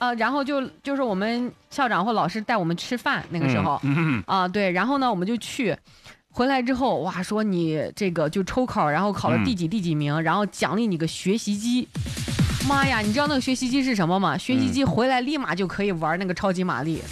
然后就是我们校长或老师带我们吃饭那个时候，对，然后呢我们就去，回来之后哇说你这个就抽考，然后考了第几名，然后奖励你个学习机。妈呀，你知道那个学习机是什么吗？学习机回来立马就可以玩那个超级玛丽。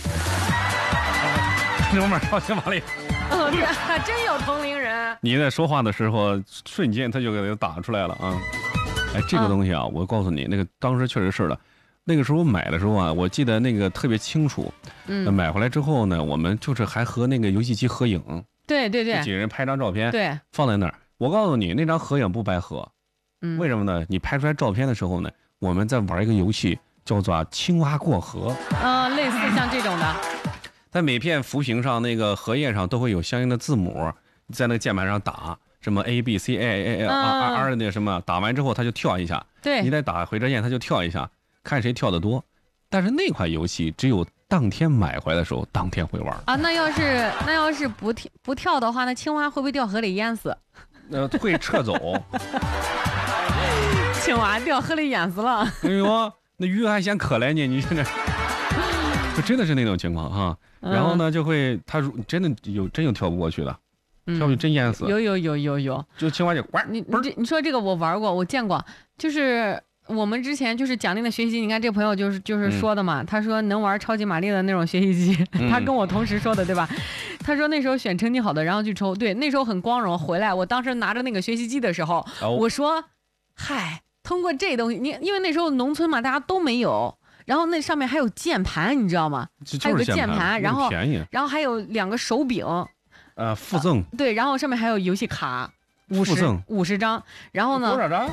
你玩超级玛丽？ 对，真有同龄人。 你在说话的时候，瞬间他就给他打出来了啊！哎，这个东西啊，我告诉你，那个当时确实是的。那个时候买的时候啊，我记得那个特别清楚。买回来之后呢，我们就是还和那个游戏机合影。 对， 几个人拍张照片， 对， 放在那儿。我告诉你，那张合影不白合。为什么呢？你拍出来照片的时候呢，我们在玩一个游戏，叫做青蛙过河。 类似像这种的。 在每片浮屏上，那个荷叶上都会有相应的字母，在那个键盘上打什么 A B C A R 的那个什么，打完之后它就跳一下。 对， 你再打回车键，它就跳一下，看谁跳得多。但是那款游戏只有当天买回来的时候，当天会玩啊。那要是不跳的话，那青蛙会不会掉河里淹死？ 会撤走。 青蛙掉河里淹死了。 哎呦，那鱼还嫌可怜呢，你现在。就真的是那种情况哈，然后呢，就会他真有跳不过去的，跳不去真淹死。 有， 就青蛙就呱。 你说这个我玩过，我见过，就是我们之前就是奖励的学习机，你看这朋友就是说的嘛，他说能玩超级玛丽的那种学习机，他跟我同时说的对吧？他说那时候选成绩好的，然后去抽，对，那时候很光荣。回来我当时拿着那个学习机的时候，我说，嗨，通过这东西，因为那时候农村嘛，大家都没有。然后那上面还有键盘，你知道吗？还有个键盘，然后还有2个手柄， 附赠。 对，然后上面还有游戏卡，50张，然后呢， 多少张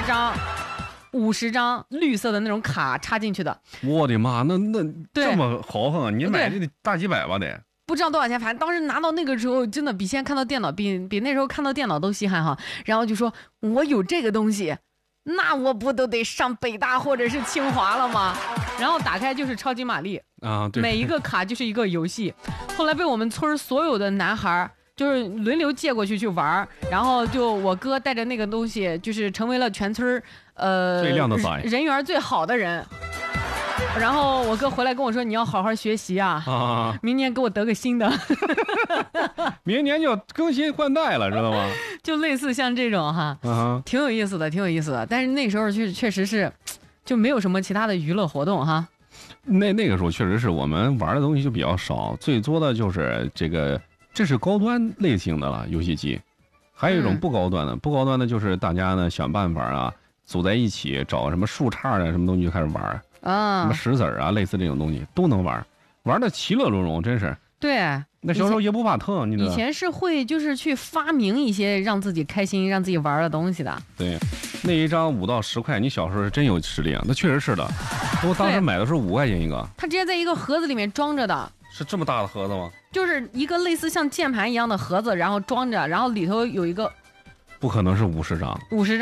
？50张绿色的那种卡插进去的。 我的妈，那这么豪横啊！你买这得大几百吧得？ 不知道多少钱，反正当时拿到那个时候，真的比现在看到电脑，比那时候看到电脑都稀罕哈。然后就说我有这个东西。那我不都得上北大或者是清华了吗？然后打开就是超级玛丽啊，对， 每一个卡就是一个游戏。后来被我们村所有的男孩就是轮流借过去玩，然后就我哥带着那个东西，就是成为了全村最靓的仔， 人缘最好的人。然后我哥回来跟我说：“你要好好学习啊，明年给我得个新的。” 明年就要更新换代了，知道吗？ 就类似像这种哈，挺有意思的。但是那时候确实是，就没有什么其他的娱乐活动哈。 那个时候确实是我们玩的东西就比较少，最多的就是这是高端类型的了游戏机，还有一种不高端的，不高端的就是大家呢想办法啊，组在一起找什么树杈啊什么东西就开始玩。什么石子啊，类似这种东西都能玩的其乐融融，真是。 对， 那小时候也不怕疼，你知道。 以前是会就是去发明一些让自己开心、让自己玩的东西的。 对，那一张5到10块，你小时候是真有实力啊，那确实是的。我当时买的是5块钱一个。 它直接在一个盒子里面装着的。 是这么大的盒子吗？ 就是一个类似像键盘一样的盒子，然后装着，然后里头有一个。 不可能是50张。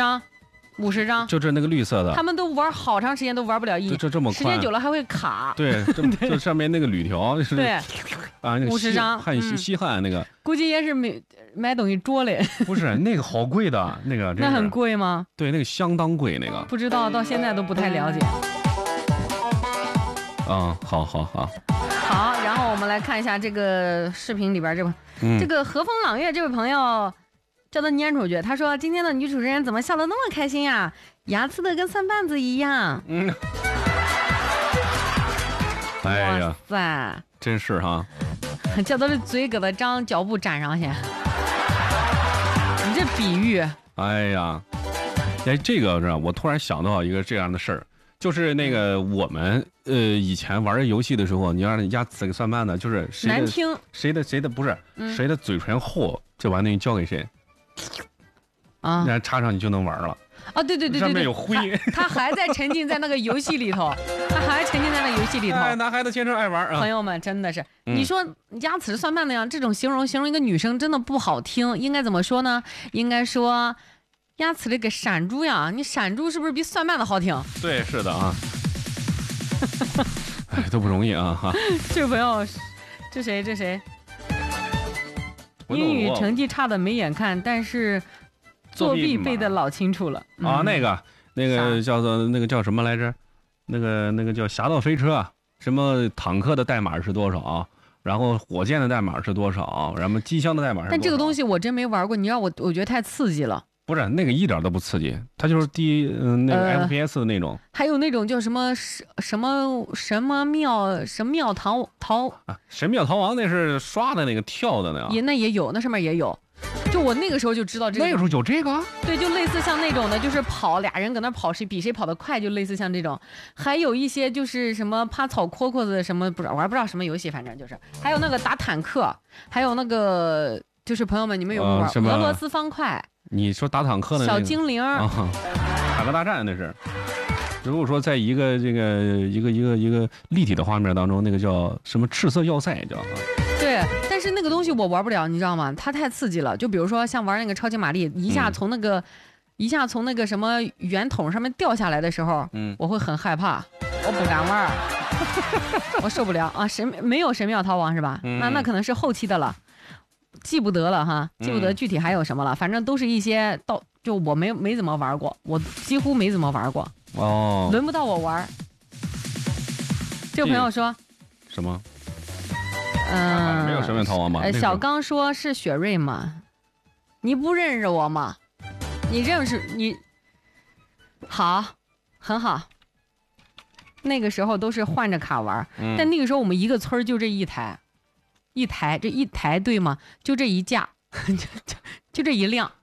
50张， 就是那个绿色的， 他们都玩好长时间都玩不了这么快， 时间久了还会卡。 对，就上面那个铝条是。 对， 啊，那个 50张， 稀罕那个， 估计也是买东西捉嘞。 不是那个好贵的，那个那很贵吗？ 对，那个相当贵，那个不知道，到现在都不太了解。 好， 然后我们来看一下这个视频里边这个和风朗月这位朋友。叫他粘出去。他说：“今天的女主持人怎么笑得那么开心呀？牙齿的跟蒜瓣子一样。” 哎呀， 哇塞， 真是哈！ 叫他的嘴给他张脚布粘上去。你这比喻， 哎呀，这个是我突然想到一个这样的事儿，就是那个我们以前玩游戏的时候，你让压死个蒜瓣子，就是难听， 谁的不是谁的嘴唇厚，就把那交给谁。然后插上你就能玩了啊！对， 上面有灰， 他还在沉浸在那个游戏里头， 哎，男孩子天生爱玩啊！ 朋友们，真的是，你说牙齿蒜瓣那样，这种形容一个女生真的不好听，应该怎么说呢？应该说牙齿的个闪珠呀，你闪珠是不是比蒜瓣的好听？ 对，是的啊。哎，都不容易啊哈！ 这位朋友，这谁？英语成绩差的没眼看，但是作弊背的老清楚了啊！那个叫做那个叫什么来着？ 那个叫侠盗飞车，什么坦克的代码是多少，然后火箭的代码是多少，然后机枪的代码是多少。 但这个东西我真没玩过，你让我觉得太刺激了。 不是那个一点都不刺激，它就是那个 FPS 的那种。 还有那种叫什么庙逃啊，神庙逃亡那是刷的那个跳的那个。 也有，那上面也有。就我那个时候就知道这个。 那个时候有这个？ 对，就类似像那种的，就是俩人搁那跑，比谁跑得快，就类似像这种。还有一些就是什么趴草蝈蝈子什么，不知道，我还不知道什么游戏，反正就是。还有那个打坦克，还有那个就是朋友们，你们有没有玩俄罗斯方块？ 你说打坦克的小精灵， 坦克大战那是。如果说在一个一个立体的画面当中，那个叫什么赤色要塞叫。 对，但是那个东西我玩不了，你知道吗？它太刺激了。就比如说像玩那个超级玛丽，一下从那个什么圆筒上面掉下来的时候，我会很害怕，我不敢玩，我受不了啊！没有神庙逃亡是吧？那可能是后期的了。记不得了哈，记不得具体还有什么了，反正都是一些就我没怎么玩过，我几乎没怎么玩过哦， 轮不到我玩。这位朋友说什么？没有神庙逃亡吗？ 小刚说是雪瑞吗？你不认识我吗？你认识你？好，很好。那个时候都是换着卡玩，但那个时候我们一个村就这一台。这一台对吗？就这一架，就这一辆，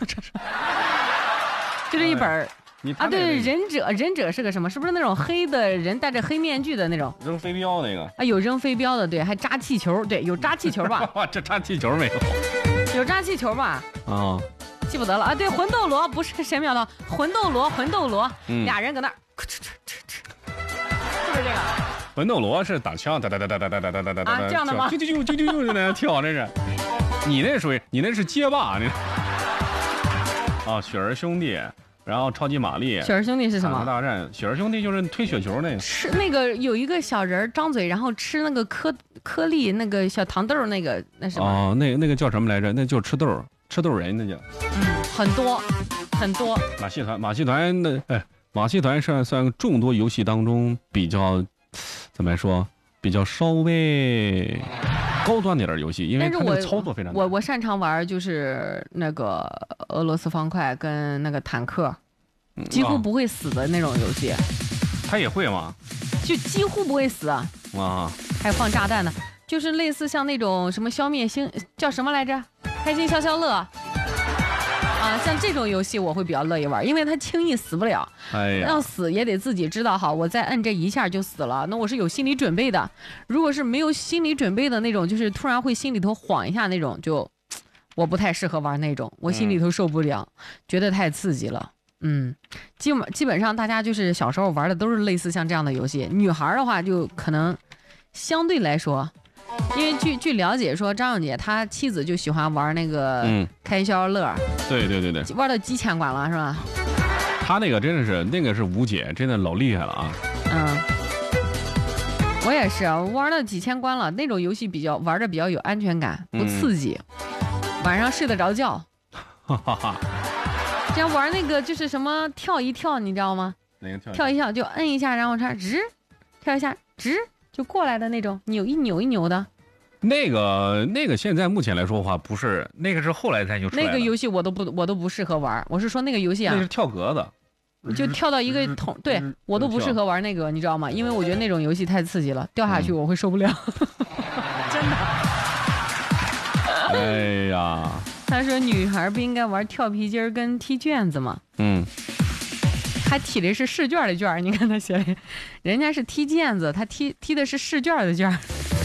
就这一本啊。对，忍者是个什么？是不是那种黑的人戴着黑面具的那种？ 扔飞镖那个啊，有扔飞镖的，对，还扎气球，对，有扎气球吧？ 哇，这扎气球没有？ 有扎气球吧？ 啊， 记不得了啊。对，魂斗罗不是神庙的，魂斗罗，俩人搁那儿，是不是这个？ 魂斗罗是打枪，哒这样的吗？ 就那样跳，这是。你那属于你那是街霸，你。啊，雪儿兄弟，然后超级玛丽。 雪儿兄弟是什么？ 大战。雪儿兄弟就是推雪球那个。 吃那个有一个小人张嘴，然后吃那个颗粒那个小糖豆那个那什么？ 哦，那个叫什么来着？那就吃豆人那叫。 很多。 马戏团马戏团算众多游戏当中比较。怎么说？比较稍微高端点的游戏，因为它的操作非常。 我擅长玩就是那个俄罗斯方块跟那个坦克，几乎不会死的那种游戏。 他也会吗？ 就几乎不会死啊！还有放炸弹的，就是类似像那种什么消灭星叫什么来着？开心消消乐。像这种游戏我会比较乐意玩，因为它轻易死不了。要死也得自己知道好，我再摁这一下就死了，那我是有心理准备的。如果是没有心理准备的那种，就是突然会心里头晃一下那种，就我不太适合玩那种，我心里头受不了，觉得太刺激了。基本上大家就是小时候玩的都是类似像这样的游戏。女孩的话就可能相对来说。因为据了解说，张小姐她妻子就喜欢玩那个开消乐， 对， 玩到几千关了是吧？ 她那个真的是那个是吴姐，真的老厉害了啊！ 我也是玩了几千关了，那种游戏玩的比较有安全感，不刺激，晚上睡得着觉。这样玩那个就是什么跳一跳，你知道吗？ 哪个跳？ 跳一跳就摁一下，然后它直跳一下直。就过来的那种，扭一扭的， 那个现在目前来说的话，不是那个是后来才就出来的。 那个游戏我都不适合玩，我是说那个游戏啊， 那是跳格子， 就跳到一个桶，对我都不适合玩那个，你知道吗？因为我觉得那种游戏太刺激了，掉下去我会受不了，真的。 哎呀， 他说女孩不应该玩跳皮筋跟踢毽子吗？还踢的是试卷的卷，你看他写的，人家是踢毽子，他踢的是试卷的卷。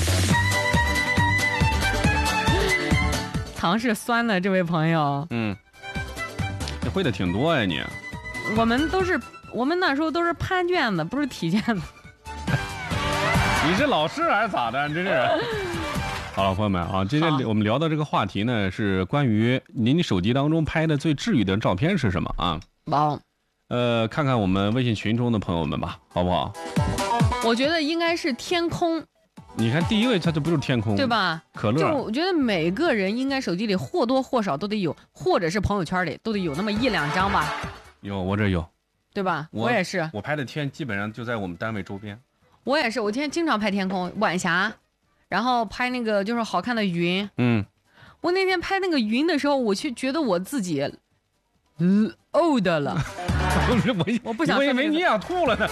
糖是酸的，这位朋友。 你会的挺多呀你。 我们那时候都是判卷子，不是踢毽子。 你是老师还是咋的？真是。好了，朋友们啊，今天我们聊的这个话题呢，是关于您手机当中拍的最治愈的照片是什么啊？看看我们微信群中的朋友们吧，好不好？ 我觉得应该是天空。 你看第一位，它就不是天空， 对吧？ 可乐。 就我觉得每个人应该手机里或多或少都得有，或者是朋友圈里都得有那么1-2张吧。 有，我这有。 对吧？我也是， 我拍的天基本上就在我们单位周边。 我也是，我经常拍天空、晚霞，然后拍那个就是好看的云。我那天拍那个云的时候，我就觉得我自己old 了。我不想说， 我以为你想吐了呢。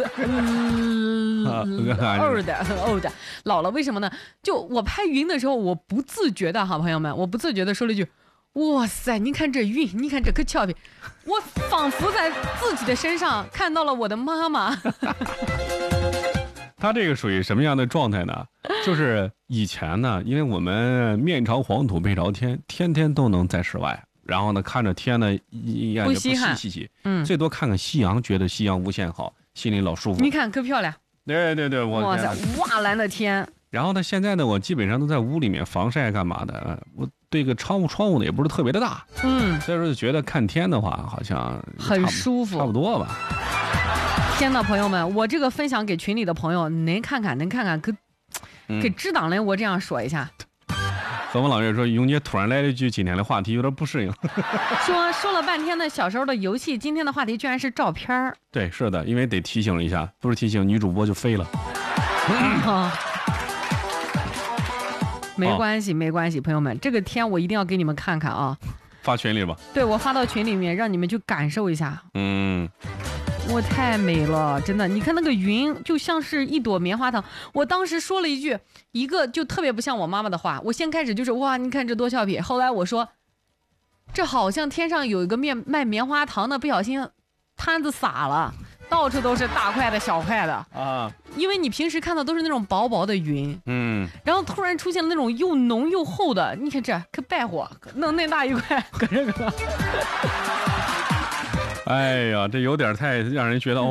old 老了，为什么呢？就我拍云的时候，我不自觉的哈，朋友们，我不自觉的说了一句：“哇塞，你看这云，你看这可俏皮。”我仿佛在自己的身上看到了我的妈妈。 他这个属于什么样的状态呢？就是以前呢，因为我们面朝黄土背朝天，天天都能在室外，然后呢看着天呢一眼就不稀奇，最多看看夕阳，觉得夕阳无限好，心里老舒服。 你看可漂亮。 对， 哇塞，哇蓝的天。 然后呢，现在呢，我基本上都在屋里面防晒干嘛的，我这个窗户呢也不是特别的大，所以说就觉得看天的话好像很舒服， 差不多吧。 天呐，朋友们，我这个分享给群里的朋友，能看看，给知党人我这样说一下。 和我老岳说，永姐突然来了一句，今天的话题有点不适应。 说了半天的小时候的游戏，今天的话题居然是照片儿。 对，是的，因为得提醒一下，不是提醒女主播就飞了。 没关系，朋友们，这个天我一定要给你们看看啊！ 发群里吧。对， 我发到群里面，让你们去感受一下。我太美了，真的！你看那个云，就像是一朵棉花糖。我当时说了一个就特别不像我妈妈的话。我先开始就是哇，你看这多俏皮。后来我说，这好像天上有一个卖棉花糖的，不小心摊子洒了，到处都是大块的小块的啊。因为你平时看到都是那种薄薄的云，然后突然出现了那种又浓又厚的，你看这可白活，弄那大一块，搁这个。 哎呀，这有点太让人觉得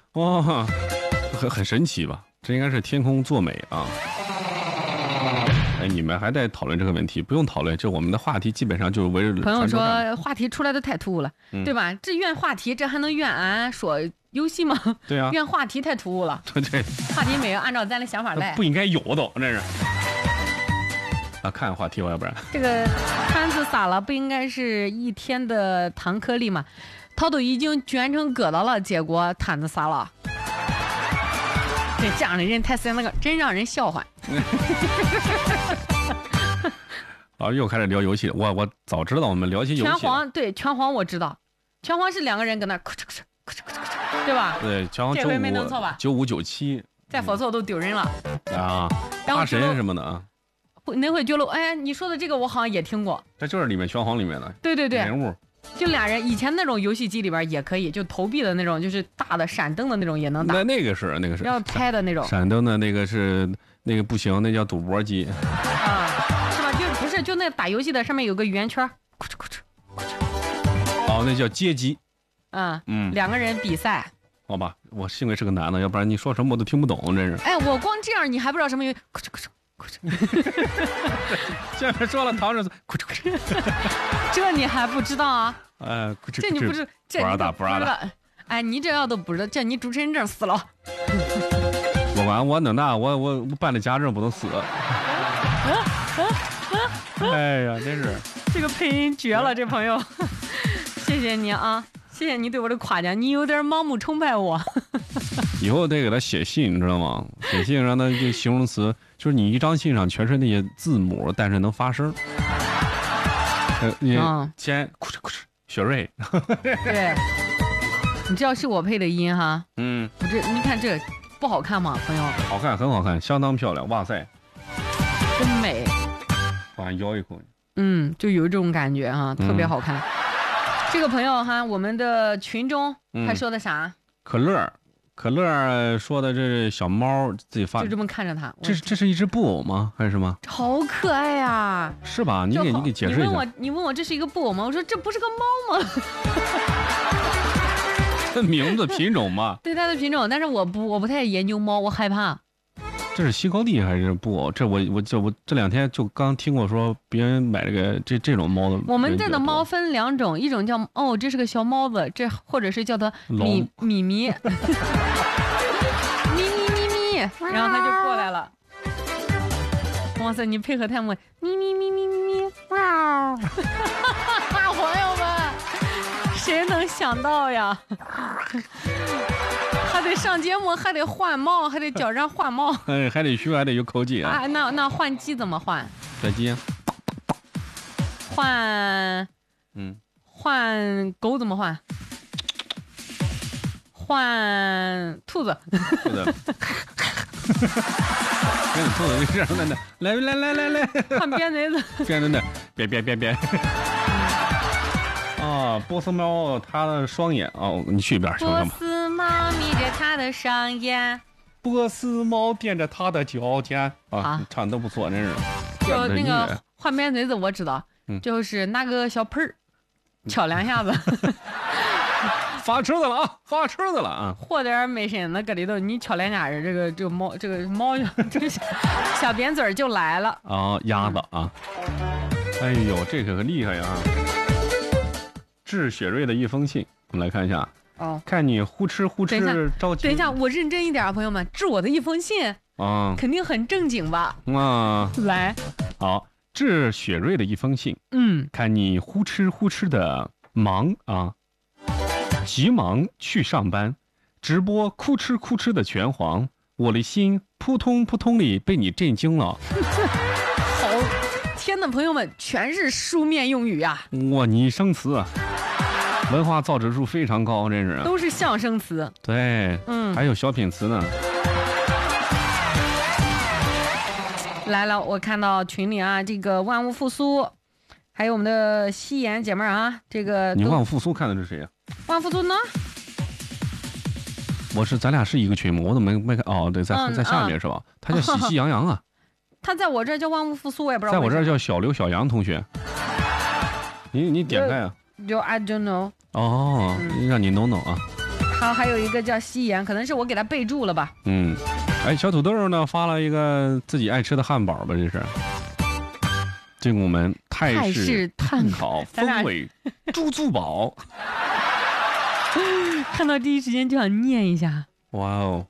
很神奇吧？这应该是天空作美啊！哎，你们还在讨论这个问题？不用讨论，这我们的话题基本上就是围着。 朋友说话题出来的太突兀了，对吧？这怨话题，这还能怨俺说游戏吗？ 对啊， 怨话题太突兀了。 对， 话题没有按照咱的想法来， 不应该有的，这是。啊，看话题吧，要不然这个摊子撒了，不应该是一天的糖颗粒吗？他都已经卷成疙瘩了，结果摊子撒了。这样的人太神了，真让人笑话。 又开始聊游戏，我早知道我们聊起游戏。 拳皇，对，拳皇我知道，拳皇是两个人搁那咔哧咔哧咔哧咔哧，对吧？ 对，拳皇这回没弄错吧 ？95、97， 再否错都丢人了啊！大神什么的啊。 那会觉得，哎，你说的这个我好像也听过。 这就是里面拳皇里面的对人物。 就俩人，以前那种游戏机里边也可以，就投币的那种，就是大的闪灯的那种也能打。 那个是要拍的那种。 闪灯的那个是那个不行，那叫赌博机。 啊，是吧？就不是就那打游戏的上面有个圆圈，咕哧咕哧咕哧。 哦，那叫街机。 两个人比赛。 好吧，我幸亏是个男的，要不然你说什么我都听不懂，真是。 哎，我光这样你还不知道什么？咕哧咕哧。 下面说了唐人咕哧咕哧， 这你还不知道啊？这你不知，这不知道。 哎，你这要都不知道，这你主持人证死了。 我管我能大，我办的家证不能死。哎呀，真是这个配音绝了，这朋友，谢谢你啊，谢谢你对我的夸奖，你有点盲目崇拜我。 以后得给他写信，你知道吗？写信让他这形容词，就是你一张信上全是那些字母，但是能发声。你先咕哧咕哧，雪瑞。 对，你知道是我配的音哈。你看这不好看吗，朋友？ 好看，很好看，相当漂亮，哇塞， 真美。 把咬一口。 就有这种感觉哈，特别好看。这个朋友哈，我们的群中他说的啥？可乐说的这是小猫自己发， 就这么看着它。 这是一只布偶吗？还是什么？ 好可爱呀！ 是吧？你给解释一下。 你问我这是一个布偶吗？我说这不是个猫吗？ 名字品种嘛。 对，它的品种，但是我不太研究猫，我害怕。 这是西高地还是布偶？这我这两天就刚听过说别人买这种猫的。 我们这的猫分两种，一种叫这是个小猫子，这或者是叫它咪咪咪，然后它就过来了。哇塞，你配合太猛，咪，哇！朋友们， 谁能想到呀？还得上节目，还得换帽，还得叫人换帽。 哎，还得学，还得有口技啊。 那换鸡怎么换？ 这鸡。 换狗怎么换？换兔子。 兔子。跟兔子这样的，来， 换鞭子。 鞭子的，别。啊，波斯猫它的双眼哦，你去一边唱唱吧。 波斯猫眯着它的双眼， 波斯猫踮着它的脚尖啊，唱的都不错，真是。 就那个换鞭子我知道，就是拿个小盆儿敲两下子。 发车子了啊！ 和点美参子搁里头，你敲两下人，这个猫这个小扁嘴就来了啊！鸭子啊！哎呦，这可厉害呀！致雪瑞的一封信，我们来看一下。 哦， 看你呼哧着急。 等一下，我认真一点啊，朋友们，致我的一封信啊，肯定很正经吧？ 啊， 来， 好，致雪瑞的一封信。看你呼哧的忙啊。急忙去上班，直播哭哧的拳皇，我的心扑通扑通里被你震惊了。 好，天哪，朋友们，全是书面用语啊！ 哇，你生词啊，文化造诣数非常高，真是。 都是象声词。 对，还有小品词呢。 来了，我看到群里啊，这个万物复苏。还有我们的西妍姐妹啊，这个你万物复苏看的是谁呀？ 万物复苏呢？ 咱俩是一个群吗？我怎么没看？哦，对，在下面是吧？他叫喜气洋洋啊。 他在我这叫万物复苏，我也不知道。 在我这叫小刘小杨同学。你点开啊？ 就 I don't know。 哦，让你 know 啊。 好，还有一个叫西妍，可能是我给他备注了吧。 哎，小土豆呢发了一个自己爱吃的汉堡吧，这是。进我们泰式炭烤风味猪足堡。 看到第一时间就想念一下。 哇哦！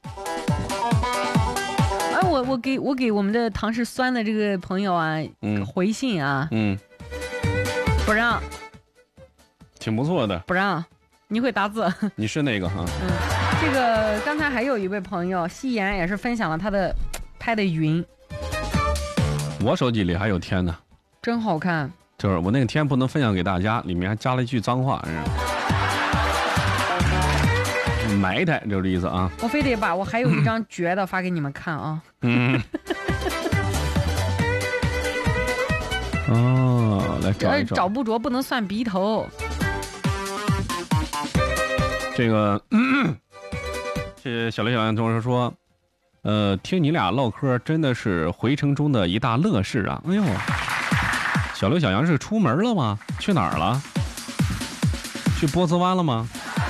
哎，我给我们的唐氏酸的这个朋友啊，回信啊，不让， 挺不错的， 不让，你会打字？ 你是那个哈？ 这个刚才还有一位朋友西妍也是分享了他的拍的云， 我手机里还有天呢。 真好看， 就是我那个天不能分享给大家，里面还加了一句脏话，埋汰就是意思啊。 我非得把我还有一张绝的发给你们看啊。 哦，来找一找。 找不着不能算鼻头。 这个，这小刘小杨同学说，听你俩唠嗑真的是回程中的一大乐事啊！哎呦。小刘小杨是出门了吗？去哪儿了？去波斯湾了吗？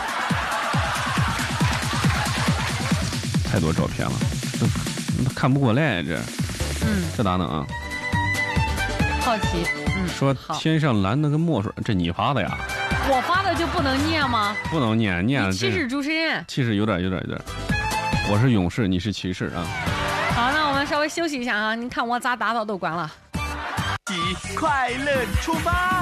太多照片了，都看不过来这。这哪能啊？ 好奇。 说天上蓝的跟墨水，这你发的呀？ 我发的就不能念吗？ 不能念， 气势主持人。 气势有点。我是勇士，你是骑士啊。 好，那我们稍微休息一下啊。你看我咋打扫都关了。 快乐出发。